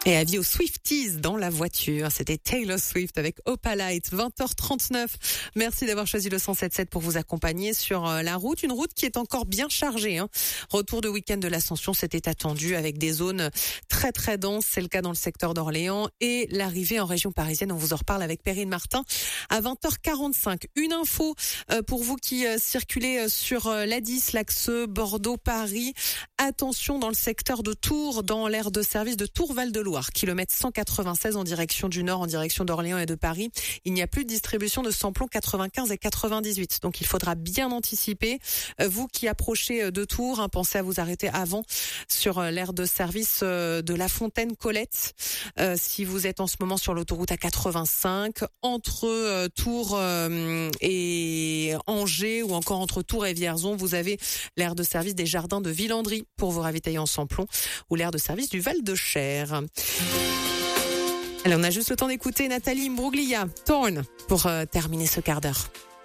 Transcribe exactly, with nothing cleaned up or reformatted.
Et avis aux Swifties dans la voiture. C'était Taylor Swift avec Opalite, vingt heures trente-neuf. Merci d'avoir choisi le cent sept sept pour vous accompagner sur la route. Une route qui est encore bien chargée. Hein. Retour de week-end de l'Ascension, c'était attendu avec des zones très très denses. C'est le cas dans le secteur d'Orléans et l'arrivée en région parisienne. On vous en reparle avec Perrine Martin à vingt heures quarante-cinq. Une info pour vous qui circulez sur l'A dix, l'axe Bordeaux-Paris. Attention dans le secteur de Tours, dans l'aire de service de Tours-Val-de-Loire. Kilomètre cent quatre-vingt-seize en direction du nord, en direction d'Orléans et de Paris. Il n'y a plus de distribution de samplons quatre-vingt-quinze et quatre-vingt-dix-huit. Donc il faudra bien anticiper. Vous qui approchez de Tours, hein, pensez à vous arrêter avant sur l'aire de service de La Fontaine-Colette. Euh, si vous êtes en ce moment sur l'autoroute A quatre-vingt-cinq, entre euh, Tours euh, et Angers ou encore entre Tours et Vierzon, vous avez l'aire de service des Jardins de Villandry pour vous ravitailler en samplon ou l'aire de service du Val-de-Cher. Alors on a juste le temps d'écouter Nathalie Imbruglia, Torn, pour euh, terminer ce quart d'heure.